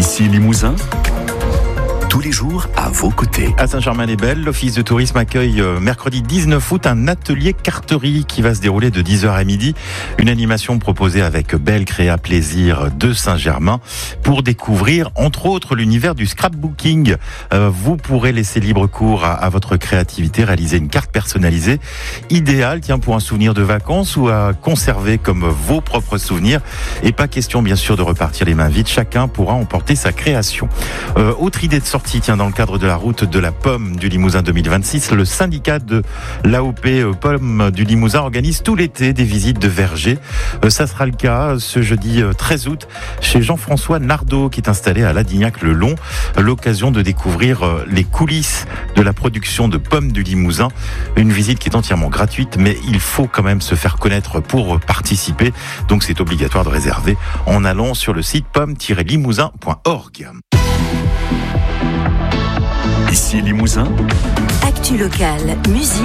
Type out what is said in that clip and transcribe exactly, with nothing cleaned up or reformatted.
Ici Limousin, tous les jours à vos côtés. À Saint-Germain-les-Belles, l'Office de tourisme accueille euh, mercredi dix-neuf août un atelier carterie qui va se dérouler de dix heures à midi. Une animation proposée avec Belle Créa Plaisir de Saint-Germain pour découvrir entre autres l'univers du scrapbooking. Euh, vous pourrez laisser libre cours à, à votre créativité, réaliser une carte personnalisée idéale tiens, pour un souvenir de vacances ou à conserver comme vos propres souvenirs. Et pas question bien sûr de repartir les mains vides, chacun pourra emporter sa création. Euh, autre idée de sortie Tiens, dans le cadre de la route de la pomme du Limousin deux mille vingt-six, le syndicat de l'A O P Pomme du Limousin organise tout l'été des visites de vergers. Ça sera le cas ce jeudi treize août chez Jean-François Nardot qui est installé à Ladignac-le-Long. L'occasion de découvrir les coulisses de la production de pommes du Limousin. Une visite qui est entièrement gratuite, mais il faut quand même se faire connaître pour participer. Donc c'est obligatoire de réserver en allant sur le site pomme tiret limousin point org. Ici Limousin. Actu locale, musique.